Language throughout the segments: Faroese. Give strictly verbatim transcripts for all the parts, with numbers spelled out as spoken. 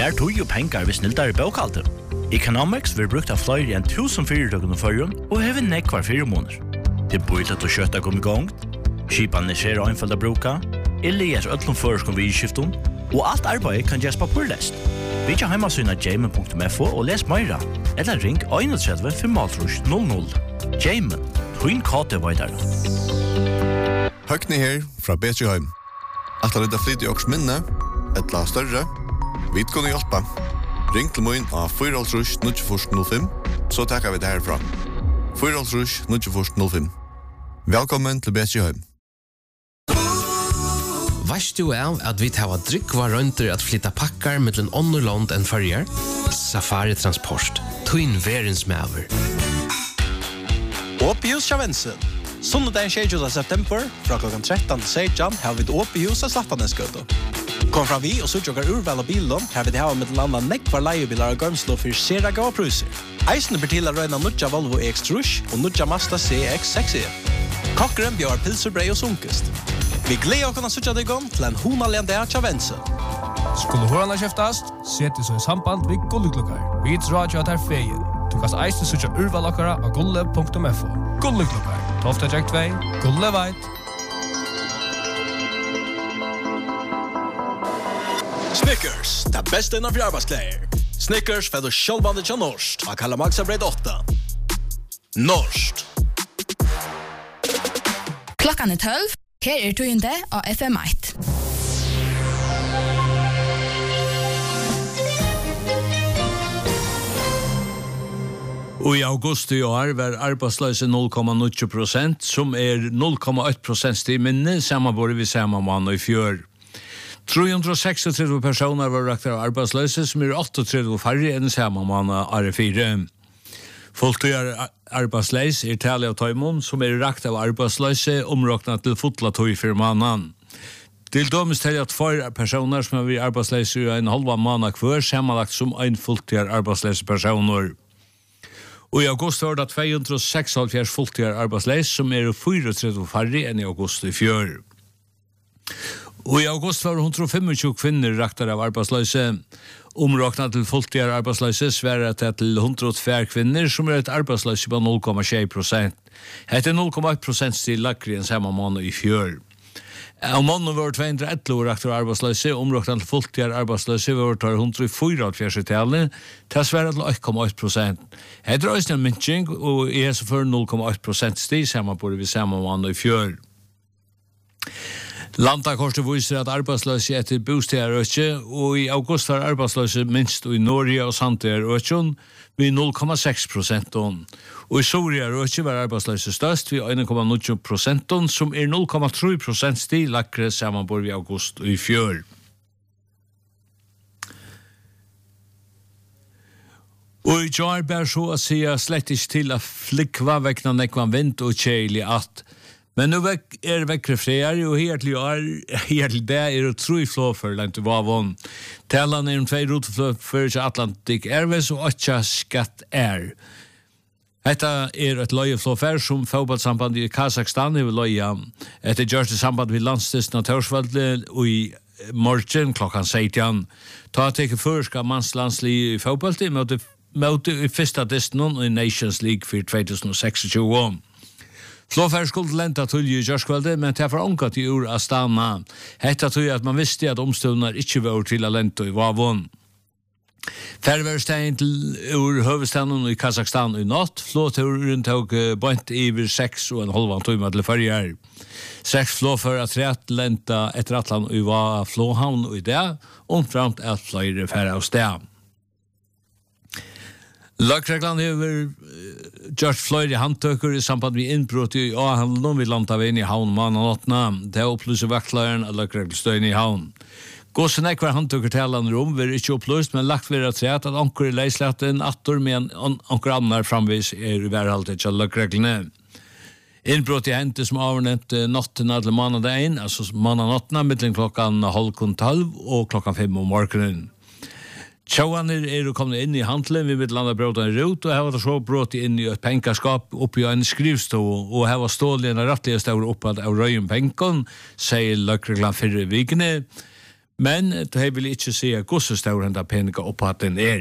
Mer tog og pengar vi snildar i bokhalter. Economics vil brukt av flere enn tusen fyrirtøkken og førjen, og hever nekvar fire måneder. Det bor til å kjøtta kom i gang, skipan er skjer og innfald av bruka, eller gjør øtlom føreskom vi i skiften, og alt arbeid kan gjøres papurlest. Vi kan heimasyna jamen punktum f o og les meira, eller ring one three five null null. Jamen, hun kate veidare. Høgni her fra Betriheim. At det er flyt i åks minne, et la større, vi kunne hjelpe. Ring til min av fire null null fem, så takker vi det herfra. fire null null null fem. Velkommen til Betriheim. Varst du av at vi tar drikva rønter at flytta pakkar mellom ånderland enn farger? Safari Transport. Twin verens maver. Åpihus Kjavensen. Sundagen tjugosjunde september, fra klokken tretton til seksten, har vi et åpihus av Slattaneskøto. Kom fram vi og sørger urval av bilen, her vil det ha med landa nekvar leiebilar og gømslo for seraga og pruser. Eisen blir til å røyna nudja Volvo E X Trush og nudja Mazda C X seks E. Kokkeren bjør pilserbrei og sunkest. Vi gleder oss å sørge deg om til en honalende av Kjavensen. Skulle hårene kjeftast, sett så i samband vi gulleklokkar. Vi drar jo at her feien. Du kan eisen sørge urval okkara av gulle punktum f o. Gulleklokkar. tolv tjekk två, gulle veit. Snickers, det bästa innanför arbetskläder. Snickers för du självbandet till Norst. Man kallar Maxa Bread åtta. Norst. Klockan är tolv. Här är tugende av F M ett. Og i august i år var arbeidsløse null komma nio procent, som er null komma ett procent i minne, sammanbord vi samme måned i fjør. tre hundre og trettiosex personer var rakt av arbeidsløse, som er trettioåtta færre enn samme måned R fire. Fulltøyer arbeidsløs er tallet av tøymon, som er rakt av arbeidsløse, områknet til fotla tøy for måneden. Til dømes tallet at for personer som er arbeidsløse i en halva måned hver, sammenlagt som en fulltøyer arbeidsløse personer. Og i august var det to hundre og seksoghalvfjerds fulltøyer arbeidsløse, som er trettiofyra færre enn i august i fjør. Og i august var hundre og tjuefem kvinner raktar av arbeidsløse. Områknet til fulltøyer arbeidsløse sverer til hundre og två kvinner, som er et arbeidsløse på null komma sju procent. Hette null komma ett procent stil lakri enn samme måned i fjør. Av måneden var to hundre og elleve raktar av arbeidsløse, områknet til fulltøyer arbeidsløse var hundre og fyrtiofyra i tallet, til sverer til ett komma ett procent. Hette er også en minskning, og er så for null komma ett procent stil samme på det vi samme måned i fjør. Landakortet viser at arbeidsløse etter bostedrøkje, og i august var arbeidsløse minst i Norge og Sandøyrøkjen ved null komma seks procent. Og i Soria-røkje var arbeidsløse størst ved en komma nio procent, som er null komma tre procent stil lakre sammenbord i august og i fjør. Og i jar bær så å si slett ikke til at flikva vekna nekvan vind og kjeilig at men nu er vekkre fredag, og hertlig er hertlig det er å tro i flåfer langt til Vavon. Talan er om tvei roteflåfer til Atlantic Airways og åtta skatt er. Dette er et løyeflåfer som fotballsamband i Kazakstan i løya. Etter gjørs det samband ved landstisten av Tørsvalde og i morgen klokkan seksten. Ta til førska mannslandslig i fotball til møte i første disten og i Nations League for tjuetusen og tjueseks. Flåfær skulle lenta til i Jørskvalde, men til for ångat i ur Astana. Hetta tog at man visste at omstående ikke var til å lenta i Vavon. Færverstein til ur høvestaden i Kazakstan i natt, flåturen tog bant iver seks og en halvan timme til førjar. Seks flåfær at rett lenta etter at han var flåhavn og i det, omframt at flere færre av sted. Lagreglan hever gjort flere handtøkker i samband med innbrott i A-handelen vi landet inn i havn mannanåttene. Det opplyser vaktlageren av lagreglstøyen i havn. Gåsen ekvar handtøkker talende rom vil ikke opplyst, men lagt ved at at anker i leislaten attor med anker annar framvis er i værhaldet til lagreglene. Innbrott i hente som avnett nattene til mannadagen, altså mannanåttene, mellom klokkan halv tolv og klokkan fem om morgenen. Tjauaner er kommet inn i handelen, vi vil landa bråten rot, og her var det så brått inn i et pengaskap oppi en skrivstå, og her var stålet en rettlige stål oppad av røyen penken, sier lagreglan fyrre vikene. Men det vil ikke si at gosse stor enda peninga opp at den er.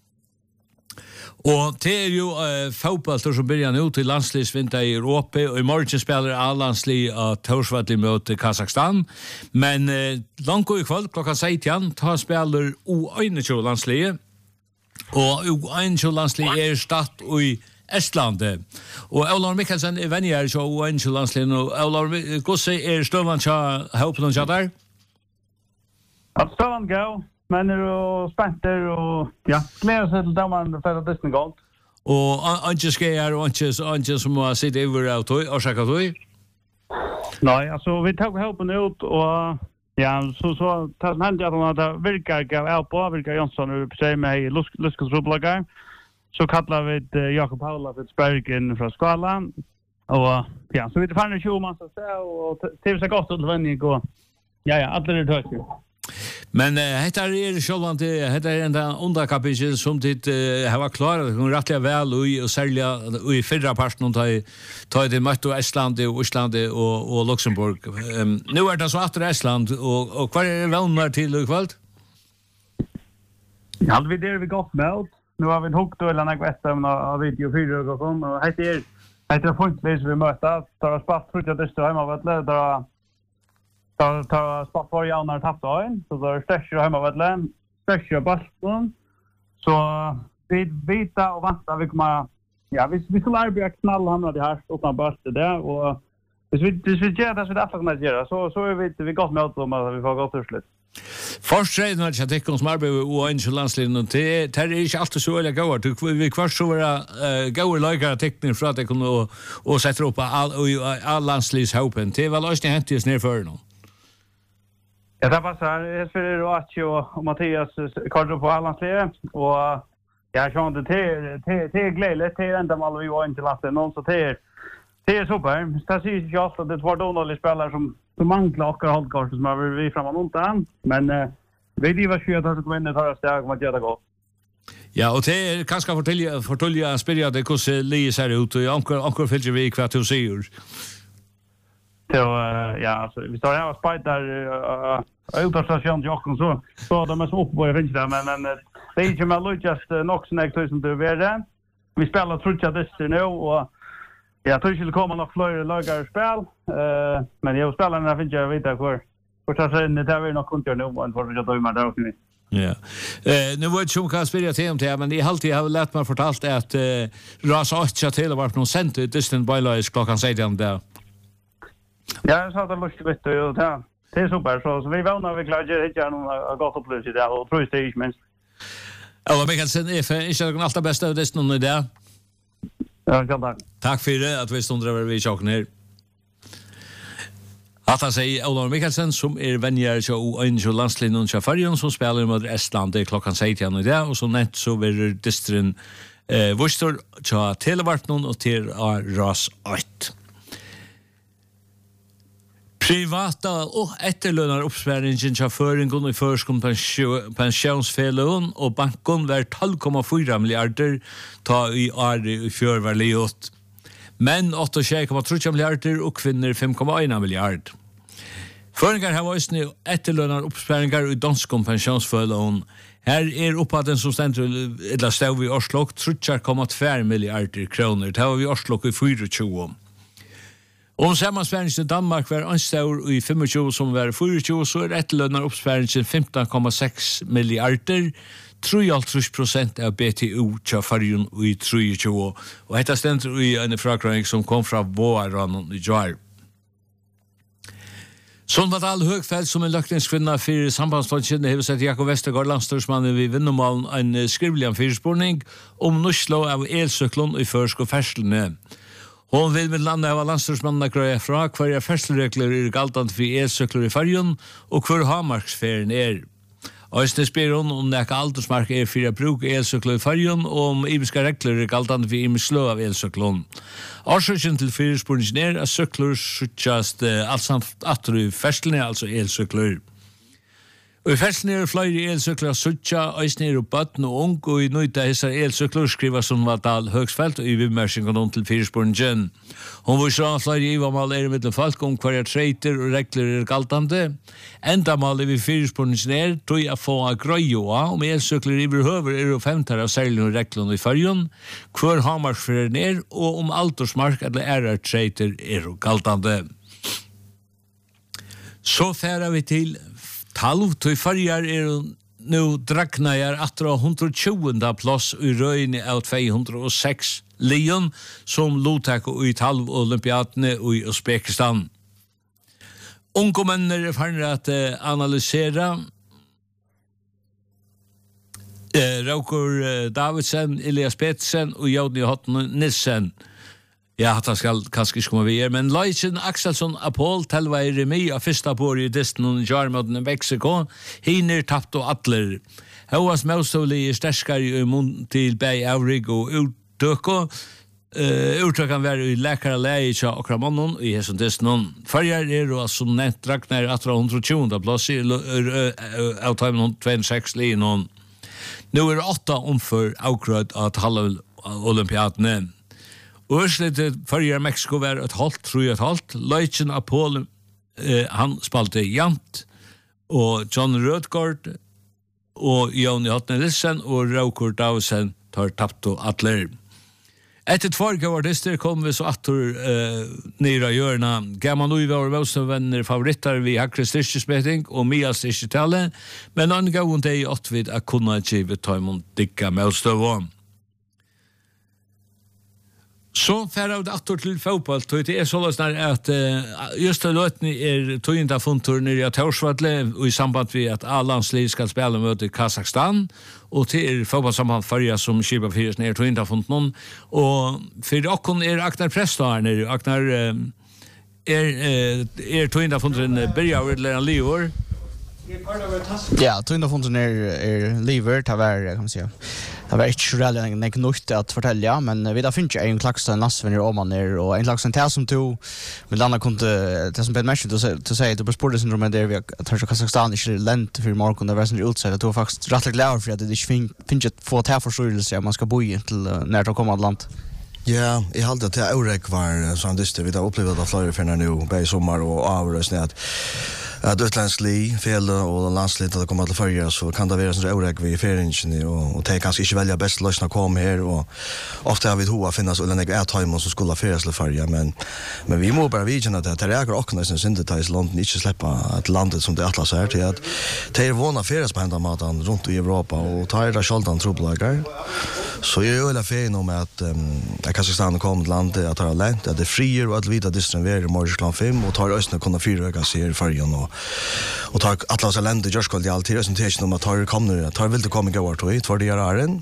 Og det er jo uh, fotballter som byrjar nu til landslisvinter i Europa, og i morgen spiller A-landslig av Torsvadli mot Kazakstan. Men uh, langt i kveld, klokka seksten, ta spiller U einogtjúgu landslige, og U einogtjúgu landslige er stadt i Estlandet. Og Aular Mikkelsen er venner til U einogtjúgu landslige, og Aular, gosse er støvann til håpen og der? Ja, støvann gå. Men er jo spenter og ja, gleder seg til damen for at Disney Gold. Og ikke skjer og ikke som må sitte over av tog, og sjekke tog? Nei, altså vi tok helpen ut, og ja, så så det som hendte at det virker gav av på, virker Jonsson og seg med i luskelsroblager. Så kallet vi Jakob Paula Fitzbergen fra Skala. Og ja, så vi tar fann tjugo man så og til seg godt til venning, og ja, ja, alle er tøyker. Men uh, dette er sjølvant, dette er en underkapittel som dit uh, har vært klare, det kom rettelig vel ui, og særlig i fyrre parten ta i, ta i det møtte Estland og Island og, og Luxemburg. Um, nå er det så atter Estland, og, og hva er vennene til i kveld? Ja, vi der vi godt med. Nå har vi en hukk til en ekvestem av video fire og sånn, og dette er, dette er funktvis vi møter, da har spatt frutja dyster hjemme av Vettle, da Ta ta spart för jag när tappade ögon så där stäcker hemma vid län stäcker ballen så vi vita och vänta vi kommer ja vi vi skulle arbeta knalla hamna det här utan ballen där och hvis vi hvis vi gör det så det kan man göra så så är vi vi gott med om att vi får gott utslut. Forstreden har jag tyckt som arbetar i U einogtjúgu landslinjen och det är inte alltid så väl gått. Vi kvar så vara goda läkare tekniker för att det kunde och och sätta upp all all landslinshopen. Det var lösning hänt just ner för någon. Ja, det passar. Jag spelar Roacho och Mattias Cardo på Allandsliga och jag känner det till till glädje till ända mal vi var inte lasta någon så till det är super. Det ser ju också att det var dåliga spelare som som manglar och hållkort som har vi framan undan men vi det var ju att det vinner tar steg vad gör det gå. Ja, och det är kanske fortälja fortälja spela det hur ser Lee ser ut och ankor ankor följer vi kvart du ser. Så ja, alltså vi står här och spelar uterstation Jakob så så de är så uppe på jag vet inte men men det är ju med just Knox next tusen du vet vi spelar trutcha det nu och ja, tror skulle komma några fler lagar spel eh men jag spelar när finns jag vet för för så sen det är nog kunde nu och för att döma där också. Ja. Eh nu var det som kan spela till till men det är alltid har lärt mig fortalt att eh, Ras åtta till har varit någon cent distant bylaws klockan sedan där. Ja, jag sa det lustigt vet du och ja. Det är super så så vi vänner vi klarar det inte någon gott upplevelse där och tror det är men Eller vi kan se if inte det alltid bästa av det någon där. Ja, tack. Tack för det att vi stod där vi chocken här. Att han säger Ola Mikkelsen som är vänjer till U einogtjúgu landslinjen och Chafarion som spelar mot Estland det klockan sexton och där och så nätt så blir distrin eh Worcester till Televartnon och till Ras åtta. Privata och etterlönar uppspäringen till föringen i förskom pensionsfelån och banken var tolv komma fyra miljarder ta i år i fjör var liot. Men åtta komma tre miljarder och kvinnor fem komma en miljard. Föringar har varit nu etterlönar uppspäringar i danskom pensionsfelån. Här är uppåt som ständer eller stod vi årslok tre komma två miljarder kronor. Det har vi årslok i tjugofyra. Om sammanspäringen i Danmark var anstor i tjugofem som var tjugofyra så är etterlönar uppspäringen femton komma sex miljarder, trettiotre procent av B T U till Färjön i tjugotjugo. Och detta ständer i en frakring som kom från våren i Jar. Sånt all Högfält som en lökningskvinna för sambandsfondskynne har sett Jakob Westergaard landstorsmannen vid Vinnomalen en skrivlig anfyrspårning om norslå av elcyklon i försk och färslene. Hon vill med landa av landstorsmannen gröja fra hver färsleregler är galtant för elcykler i Färjön och hver Hamarksfären är. Øystein spyr hon om det ikke aldersmark er for å bruke elsykler i Färjön og om imiske regler er galtande for imisk slå av elsykleren. Årsøkjen til fyrspåringen er at sykler suttjast uh, alt samt atter i ferslene, altså elsykler. Og i felsen er flere elsykler suttja, eisne er bøtten og ung, og i nøyta hessar elsykler skriva som var Dahl Høgsfeldt og i vimmersingen om til Fyrirsporen. Hun viser av flere ivamal er mitt folk om hver treiter og regler er galtande. Enda mal er vi Fyrirsporen er, tog jeg få av grøyoa, om elsykler i behøver er og femtar av særlig og reglene i fyrjon, hver hamarsfyrer er, og om altorsmark eller ærar treiter er og galtande. Så færer vi til Talv til farger er nå draknajar atra hundra og tjuenda plass i røyne av två hundra og sex lion som lotak i talv olympiadene i Uzbekistan. Ungdommer er ferdig at uh, analysera uh, Raukur uh, Davidsen, Elias Petersen og Jodny Hotten Nissen. Ja, det skal kanskje ikke komme vi her, men Leitjen Axelsson Apol telva i remi av fyrsta bor i disten og jarmøten i Mexico, hinner tapt og atler. Høyas møstålig er sterskere i munn til bei avrig og utdøko, uh, utdøk kan være i lekare leie til okra mannen i hesson disten. Farger er og som nevnt drakner atra hundra og tjuenda plass i av taimen tjueseks li noen. Nå er åtta omfør avgrød av talv olympiadene. Og Ørslitet farger Mexico var et halvt, tror jeg et halvt. Leitjen Apol, eh, han spalte jant, og John Rødgaard, og Joni Hotne Nissen, og Raukur Davidsen tar tapt og atler. Etter tvarga artister kom vi så atter eh, nere hjørna. Gammal Ui var våre venner favoritter vi Hakre styrkespeting og Mia styrketale, men angav hun det i åttvid at kunne ikke vi ta imot dikka møtstøvån. Så färra av dator till fotboll tog det är så lösnar att uh, just det lötni är tog inte funtur nere i Torsvadle och i samband med att A-landsliv ska spela mot Kazakstan och till fotbollssamband förra som Kiba Fyrs ner tog inte funt någon och för okon är Aknar Prestar nere Aknar uh, är uh, är tog inte funt en börja vid Leran Lior. Ja, tog inte funt ner är Liver ta var kan man säga. Det var ikke reellig nek nødt at fortelle, men vi da finner ikke en klags en lassvenner om man er, og en klags en til som to, men landa kunne, det som Peter Mersen til å si, det på sportsyndromet der vi tar Kazakstan ikke lent for morgen, det var sånn utsett, at det var faktisk rettelig glad for at det ikke finner ikke få til forståelse at man skal bo i til nært å komme av land. Ja, jeg halte at det er Eurek var sånn dyster, vi har opplevd at flere finner nå, bare i sommer og avrøsning, at att utländsk li, fel och landsligt att komma till förra så kan det vara sån oräck vi feriingen och och det kanske inte välja bäst lösna kom här och ofta har vi hoa finnas eller några är time som skulle feras till förra men men vi må bara vidna att det är också nästan syntetis London inte släppa att landet som det atlas här till att det är vana feras på ända maten runt i Europa och tar det sjaldan trubbelagar. Så jag är väl fan om att um, Kazakstan kom till landet att ha länt att det frier och att vita distribuerar morgon fem och tar östna kunna fyra öka ser förgen och och tar atlas länder just skall det alltid som tecken om att tar kommer tar vill det komma gå vart och för det är en